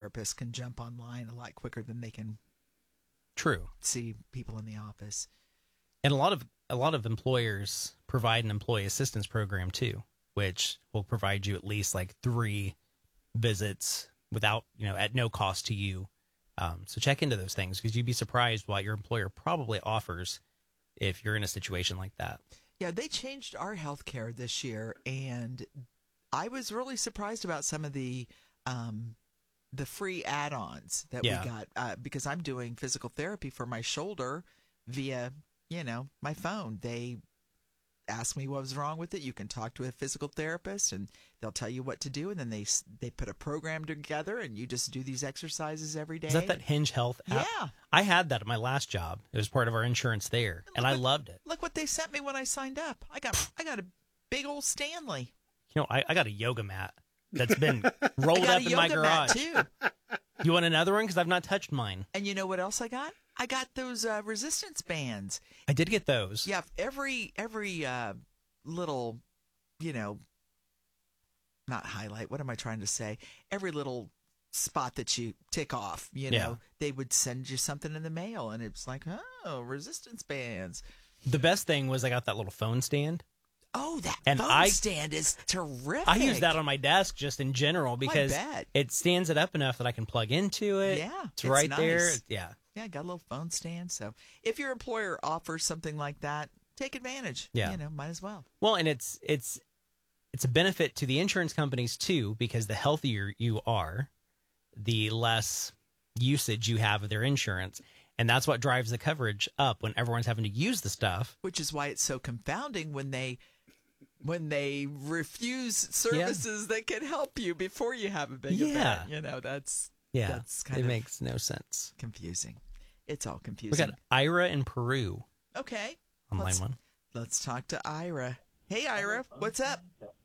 therapists can jump online a lot quicker than they can True. see people in the office. And a lot of employers provide an employee assistance program too, which will provide you at least like 3 visits without, at no cost to you. So check into those things, because you'd be surprised what your employer probably offers if you're in a situation like that. Yeah, they changed our health care this year, and I was really surprised about some of the free add-ons that we got, because I'm doing physical therapy for my shoulder via, my phone. They ask me what was wrong with it. You can talk to a physical therapist, and they'll tell you what to do, and then they put a program together, and you just do these exercises every day. Is that Hinge Health app? Yeah. I had that at my last job. It was part of our insurance there, and I loved it. Look what they sent me when I signed up. I got a big old Stanley. I got a yoga mat that's been rolled up in my garage. I got a yoga mat, too. You want another one? Because I've not touched mine. And you know what else I got? I got those resistance bands. I did get those. Yeah, every little, not highlight. What am I trying to say? Every little spot that you tick off, they would send you something in the mail, and it's like, oh, resistance bands. The best thing was I got that little phone stand. Oh, that phone stand is terrific. I use that on my desk just in general because it stands it up enough that I can plug into it. Yeah, it's right nice. there. Yeah. Yeah, got a little phone stand. So if your employer offers something like that, take advantage. Yeah. Might as well. Well, and it's a benefit to the insurance companies too, because the healthier you are, the less usage you have of their insurance. And that's what drives the coverage up when everyone's having to use the stuff. Which is why it's so confounding when they refuse services that can help you before you have a big event. That's kind it makes no sense. Confusing. It's all confusing. We got Ira in Peru. Okay. On line one. Let's talk to Ira. Hey, Ira, what's up?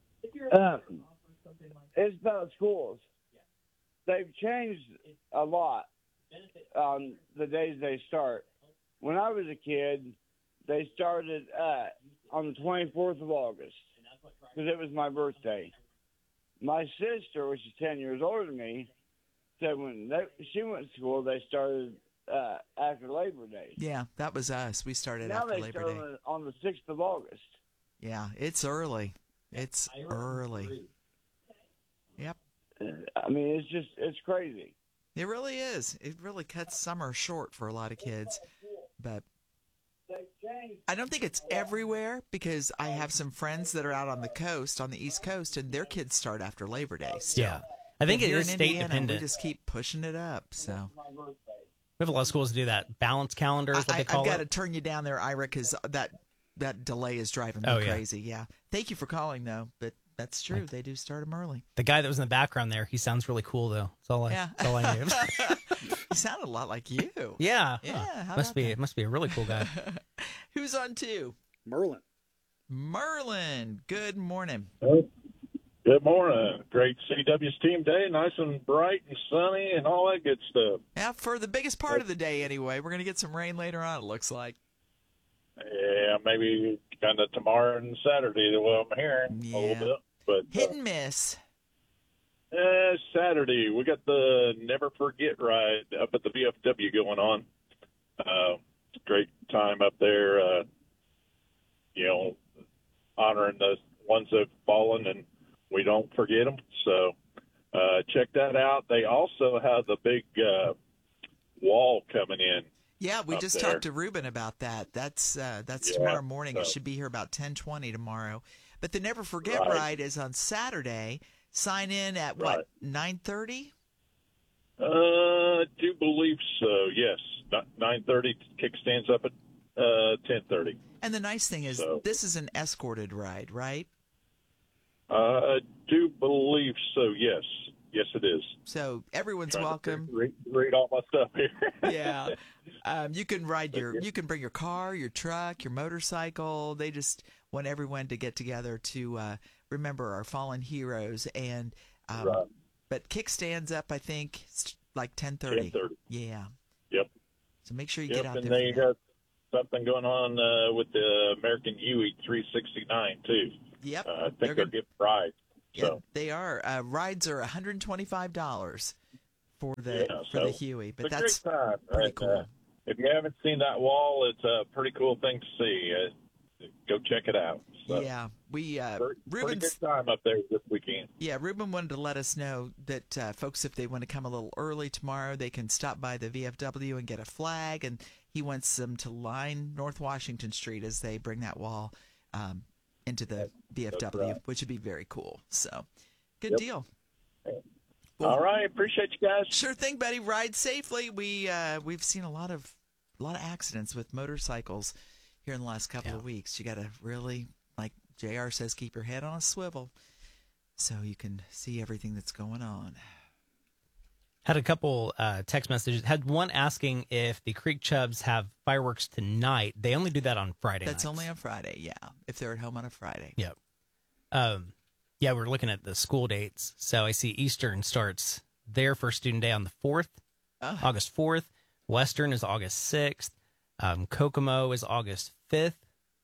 It's about schools. They've changed a lot on the days they start. When I was a kid, they started on the 24th of August because it was my birthday. My sister, which is 10 years older than me, said when she went to school, they started after Labor Day. Yeah, that was us. We started now after Labor Day. Now they started on the 6th of August. Yeah, it's early. It's early. Yep. I mean, it's crazy. It really is. It really cuts summer short for a lot of kids. But I don't think it's everywhere, because I have some friends that are out on the coast, on the East Coast, and their kids start after Labor Day still. Yeah. I think it is state dependent. We just keep pushing it up. So we have a lot of schools that do that. Balance calendar is what they call it. I've got to turn you down there, Ira, because that delay is driving me crazy. Yeah. Thank you for calling, though. But that's true. They do start them early. The guy that was in the background there, he sounds really cool, though. That's all I knew. He sounded a lot like you. Yeah. Yeah. It must be a really cool guy. Who's on 2? Merlin. Merlin. Good morning. Good morning. Great CW's team day. Nice and bright and sunny and all that good stuff. Yeah, for the biggest part of the day anyway. We're going to get some rain later on, it looks like. Yeah, maybe kind of tomorrow and Saturday, the way I'm hearing a little bit. But hit and miss. Saturday, we got the Never Forget ride up at the VFW going on. Great time up there, honoring the ones that have fallen, and we don't forget them. So check that out. They also have the big wall coming in. Yeah, we just talked to Ruben about that. That's tomorrow morning. It should be here about 10:20 tomorrow. But the Never Forget ride is on Saturday. Sign in at what, 9:30? I do believe so. Yes, 9:30. Kickstands up at 10:30. And the nice thing is, this is an escorted ride, right? I do believe so. Yes. Yes, it is. So everyone's welcome. Read all my stuff here. Yeah, you can you can bring your car, your truck, your motorcycle. They just want everyone to get together to remember our fallen heroes. And but kickstands up, I think, like 10:30. 10:30. Yeah. Yep. So make sure you get out and there. And they got something going on with the American UE 369 too. Yep. I think they'll get rides. Yeah, they are. Rides are $125 for the Huey. But it's a that's great time. pretty And, cool. If you haven't seen that wall, it's a pretty cool thing to see. Go check it out. So, Yeah, we pretty Ruben's good time up there this weekend. Yeah, Ruben wanted to let us know that folks, if they want to come a little early tomorrow, they can stop by the VFW and get a flag. And he wants them to line North Washington Street as they bring that wall into the VFW, right. which would be very cool. So, good deal. Well, All right, appreciate you guys. Sure thing, buddy. Ride safely. We've seen a lot of accidents with motorcycles here in the last couple of weeks. You got to really, like JR says, keep your head on a swivel so you can see everything that's going on. Had a couple text messages. Had one asking if the Creek Chubs have fireworks tonight. They only do that on Friday That's nights. only on Friday, yeah. If they're at home on a Friday. Yep. Yeah, we're looking at the school dates. So I see Eastern starts their first student day on the 4th, August 4th. Western is August 6th. Kokomo is August 5th.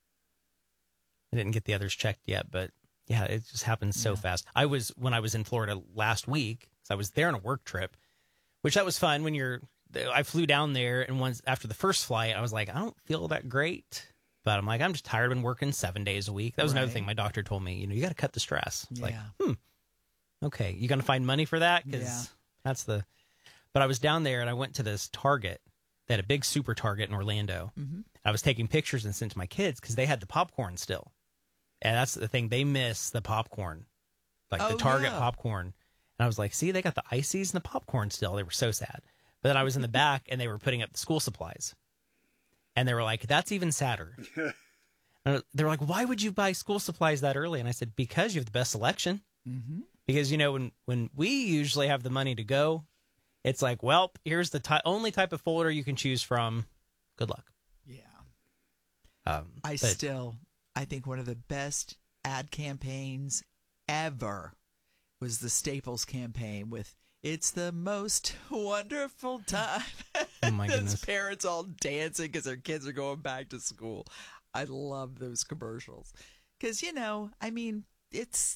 I didn't get the others checked yet, but yeah, it just happens so fast. When I was in Florida last week, so I was there on a work trip, which that was fun. I flew down there, and after the first flight, I was like, I don't feel that great. But I'm like, I'm just tired. I've been working 7 days a week. That was another thing my doctor told me. You got to cut the stress. It's like, okay, you going to find money for that? Because But I was down there, and I went to this Target. They had a big super Target in Orlando. Mm-hmm. I was taking pictures and sent to my kids because they had the popcorn still. And that's the thing. They miss the popcorn, like the Target popcorn. And I was like, see, they got the ices and the popcorn still. They were so sad. But then I was in the back, and they were putting up the school supplies. And they were like, that's even sadder. They were like, why would you buy school supplies that early? And I said, because you have the best selection. Mm-hmm. Because, when we usually have the money to go, it's like, well, here's the only type of folder you can choose from. Good luck. Yeah. I think one of the best ad campaigns ever was the Staples campaign with "It's the most wonderful time." Oh my goodness! Those parents all dancing because their kids are going back to school. I love those commercials because it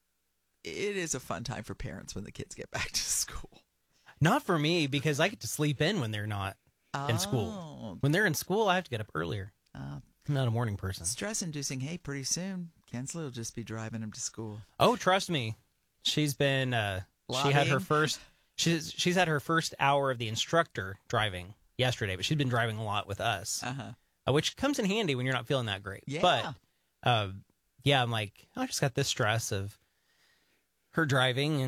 is a fun time for parents when the kids get back to school. Not for me because I get to sleep in when they're not in school. When they're in school, I have to get up earlier. I'm not a morning person. Stress-inducing. Hey, pretty soon Kinsley will just be driving him to school. Oh, trust me, she's been. She had her first. She's had her first hour of the instructor driving yesterday, but she's been driving a lot with us, which comes in handy when you're not feeling that great. Yeah. But I'm like, I just got this stress of her driving,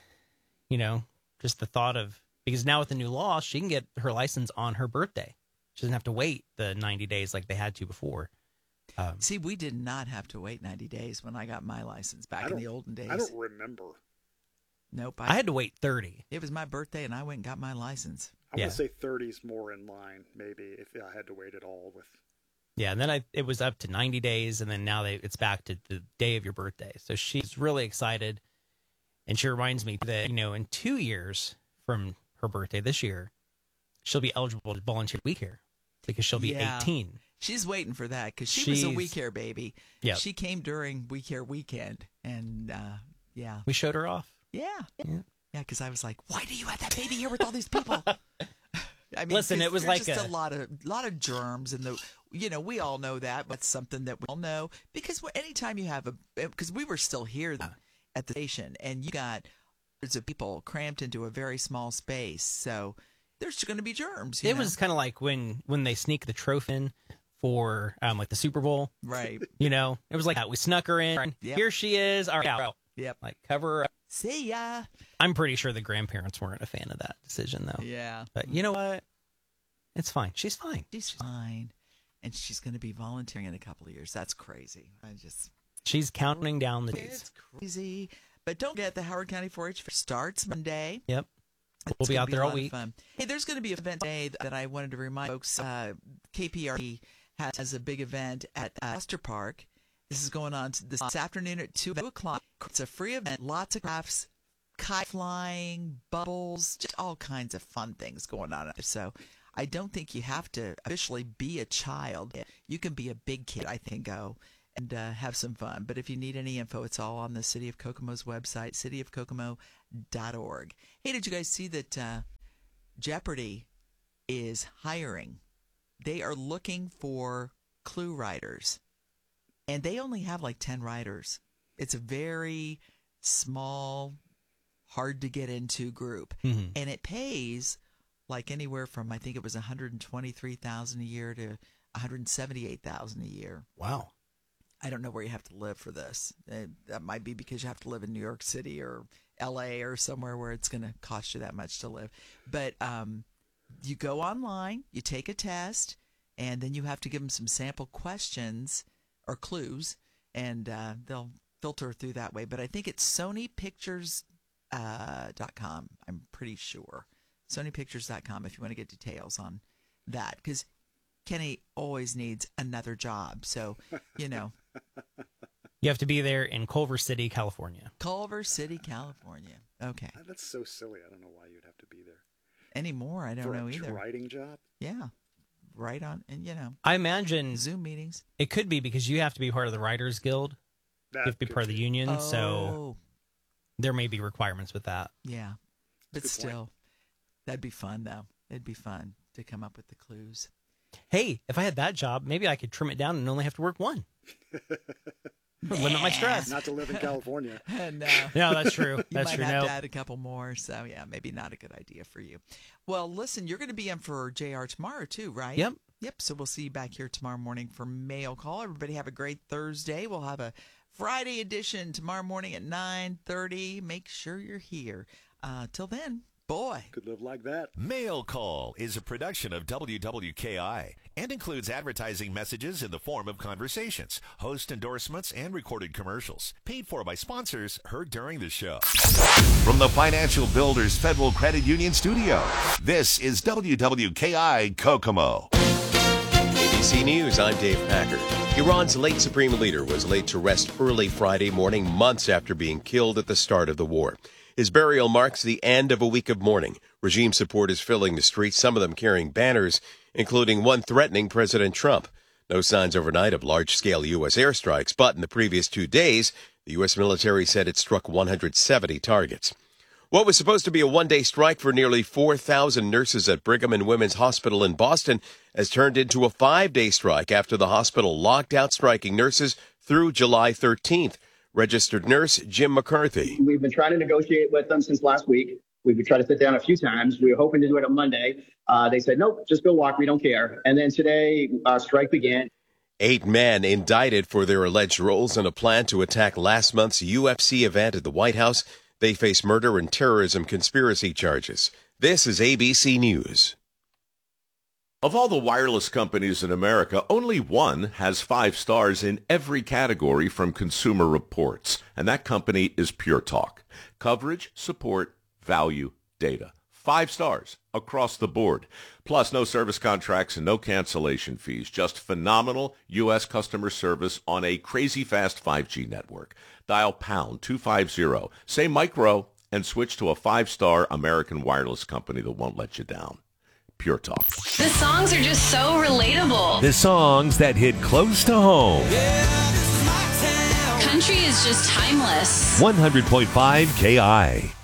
and just the thought of, because now with the new law, she can get her license on her birthday. She doesn't have to wait the 90 days like they had to before. See, we did not have to wait 90 days when I got my license back in the olden days. I don't remember. Nope. I had to wait 30. It was my birthday, and I went and got my license. I want to say 30's more in line, maybe, if I had to wait at all with. Yeah, and then it was up to 90 days, and then now it's back to the day of your birthday. So she's really excited, and she reminds me that, in 2 years from her birthday this year, she'll be eligible to volunteer week here because she'll be 18. She's waiting for that because she was a We Care baby. Yeah. She came during We Care weekend, and we showed her off. Yeah, because I was like, why do you have that baby here with all these people? Listen, it was like just a lot of germs, and we all know that. That's something that we all know because anytime you have because we were still here at the station, and you got hundreds of people cramped into a very small space, so there's going to be germs. It was kind of like when they sneak the trophy in for like the Super Bowl, right? It was like that. We snuck her in. Yep. Here she is. All right, yep. Like cover her up. See ya. I'm pretty sure the grandparents weren't a fan of that decision, though. Yeah. But you know what? It's fine. She's fine. She's fine. And she's going to be volunteering in a couple of years. That's crazy. She's counting down the days. It's crazy. But don't forget, the Howard County 4-H Fair starts Monday. Yep. We'll be out there all week. Hey, there's going to be an event today that I wanted to remind folks. KPRE has a big event at Astor Park. This is going on this afternoon at 2 o'clock. It's a free event. Lots of crafts, kite flying, bubbles, just all kinds of fun things going on. So I don't think you have to officially be a child. You can be a big kid, I think, go and have some fun. But if you need any info, it's all on the City of Kokomo's website, cityofkokomo.org. jeopardy.org. Hey, did you guys see that Jeopardy is hiring? They are looking for clue writers, and they only have like 10 writers. It's a very small, hard to get into group, and it pays like anywhere from, I think it was $123,000 a year to $178,000 a year. Wow. I don't know where you have to live for this. That might be because you have to live in New York City or LA or somewhere where it's going to cost you that much to live. But you go online, you take a test, and then you have to give them some sample questions or clues, and they'll filter through that way. But I think it's SonyPictures.com. I'm pretty sure. SonyPictures.com if you want to get details on that. Because Kenny always needs another job. So, you know. You have to be there in Culver City, California. Culver City, California. Okay. That's so silly. I don't know why you'd have to be there. Anymore, I don't know either. For a writing job? Yeah. Right on. And, you know. I imagine Zoom meetings. It could be because you have to be part of the Writers Guild. You have to be part of the union. Oh. So there may be requirements with that. Yeah. But still, that'd be fun, though. It'd be fun to come up with the clues. Hey, if I had that job, maybe I could trim it down and only have to work one. Limit my stress. Not to live in California. No. No, that's true. You That's might true. have to add a couple more. So, yeah, maybe not a good idea for you. Well, listen, you're going to be in for JR tomorrow, too, right? Yep. Yep. So we'll see you back here tomorrow morning for Mail Call. Everybody have a great Thursday. We'll have a Friday edition tomorrow morning at 9:30. Make sure you're here. Till then, boy. Could live like that. Mail Call is a production of WWKI and includes advertising messages in the form of conversations, host endorsements, and recorded commercials. Paid for by sponsors heard during the show. From the Financial Builders Federal Credit Union Studio, this is WWKI Kokomo. ABC News, I'm Dave Packard. Iran's late supreme leader was laid to rest early Friday morning, months after being killed at the start of the war. His burial marks the end of a week of mourning. Regime support is filling the streets, some of them carrying banners, including one threatening President Trump. No signs overnight of large-scale U.S. airstrikes, but in the previous 2 days, the U.S. military said it struck 170 targets. What was supposed to be a one-day strike for nearly 4,000 nurses at Brigham and Women's Hospital in Boston has turned into a 5-day strike after the hospital locked out striking nurses through July 13th. Registered nurse Jim McCarthy. We've been trying to negotiate with them since last week. We've been trying to sit down a few times. We were hoping to do it on Monday. They said, nope, just go walk. We don't care. And then today, strike began. 8 men indicted for their alleged roles in a plan to attack last month's UFC event at the White House. They face murder and terrorism conspiracy charges. This is ABC News. Of all the wireless companies in America, only one has 5 stars in every category from Consumer Reports, and that company is Pure Talk. Coverage, support, value, data. 5 stars across the board. Plus, no service contracts and no cancellation fees. Just phenomenal U.S. customer service on a crazy fast 5G network. Dial pound 250, say micro, and switch to a 5-star American wireless company that won't let you down. Pure Talk. The songs are just so relatable. The songs that hit close to home. Country is just timeless. 100.5 KI.